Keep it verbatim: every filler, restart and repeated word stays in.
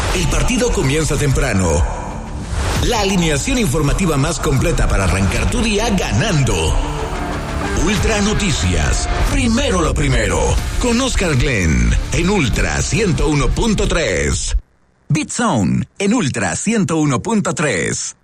El partido comienza temprano. La alineación informativa más completa para arrancar tu día ganando. Ultra Noticias. Primero lo primero. Con Oscar Glenn en Ultra ciento uno punto tres. Beat Zone en Ultra ciento uno punto tres.